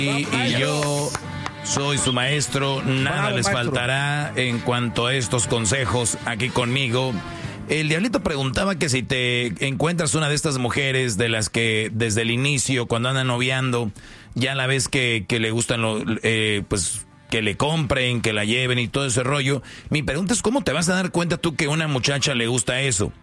y yo soy su maestro. Nada les faltará en cuanto a estos consejos aquí conmigo. El Diablito preguntaba que si te encuentras una de estas mujeres de las que desde el inicio, cuando andan noviando, ya la ves que le gustan, pues que le compren, que la lleven y todo ese rollo. Mi pregunta es, ¿cómo te vas a dar cuenta tú que a una muchacha le gusta eso?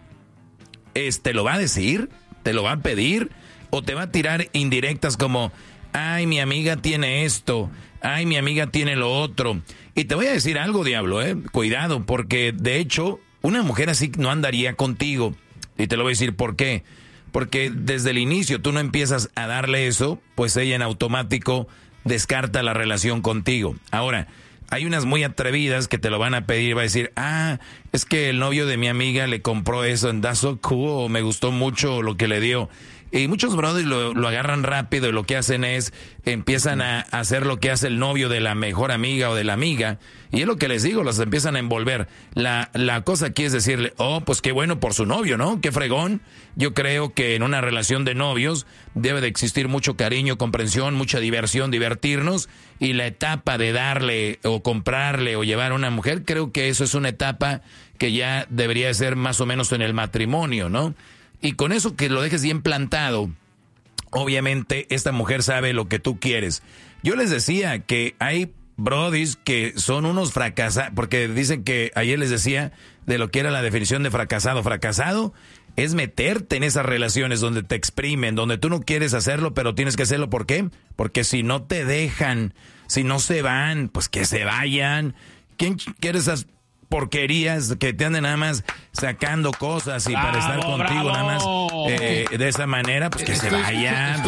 ¿Te lo va a decir? ¿Te lo va a pedir? ¿O te va a tirar indirectas como, ay, mi amiga tiene esto, ay, mi amiga tiene lo otro? Y te voy a decir algo, Diablo, cuidado, porque de hecho una mujer así no andaría contigo. Y te lo voy a decir por qué. Porque desde el inicio tú no empiezas a darle eso, pues ella en automático descarta la relación contigo. Ahora, hay unas muy atrevidas que te lo van a pedir, va a decir, es que el novio de mi amiga le compró eso en That's So Cool, o me gustó mucho lo que le dio. Y muchos brothers lo agarran rápido y lo que hacen es, empiezan a hacer lo que hace el novio de la mejor amiga o de la amiga. Y es lo que les digo, los empiezan a envolver. La cosa aquí es decirle, pues qué bueno por su novio, ¿no? Qué fregón. Yo creo que en una relación de novios debe de existir mucho cariño, comprensión, mucha diversión, divertirnos. Y la etapa de darle o comprarle o llevar a una mujer, creo que eso es una etapa que ya debería ser más o menos en el matrimonio, ¿no? Y con eso que lo dejes bien plantado, obviamente esta mujer sabe lo que tú quieres. Yo les decía que hay brodis que son unos fracasados, porque dicen que ayer les decía de lo que era la definición de fracasado. Fracasado es meterte en esas relaciones donde te exprimen, donde tú no quieres hacerlo, pero tienes que hacerlo. ¿Por qué? Porque si no te dejan, si no se van, pues que se vayan. ¿Quién quiere esas porquerías que te anden nada más sacando cosas y para estar contigo nada más de esa manera? Pues que se vayan.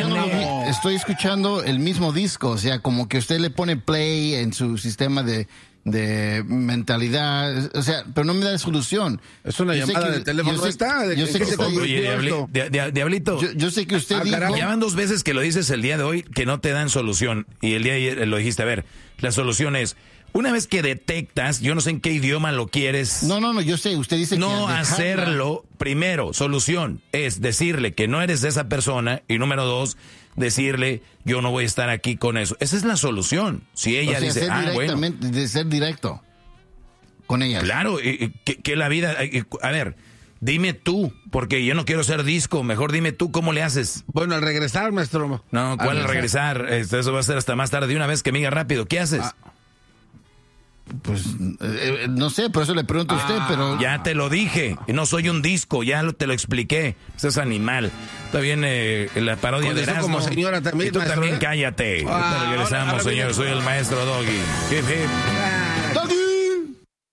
Estoy escuchando el mismo disco, o sea, como que usted le pone play en su sistema de mentalidad, o sea, pero no me da solución. Es una llamada de teléfono. Diablito, yo sé que usted dijo, ya van 2 veces que lo dices el día de hoy que no te dan solución, y el día de ayer lo dijiste. A ver, la solución es, una vez que detectas, yo no sé en qué idioma lo quieres. No, yo sé, usted dice no que hacerlo. Primero, solución es decirle que no eres de esa persona, y número 2, decirle, yo no voy a estar aquí con eso. Esa es la solución. Si ella dice, directamente, de ser directo con ella. Claro, que la vida, a ver, dime tú, porque yo no quiero ser disco, mejor dime tú cómo le haces. Bueno, al regresar, maestro. No, ¿cuál al regresar? Eso va a ser hasta más tarde. De una vez que me diga rápido, ¿qué haces? Pues no sé, por eso le pregunto a usted, pero... Ya te lo dije, no soy un disco, te lo expliqué. Eso es animal. Está bien la parodia de Erasmo. Como señora también, y tú maestro, también cállate. Ahorita regresamos, señores. Soy el maestro Doggy. Hip, hip. ¡Doggy!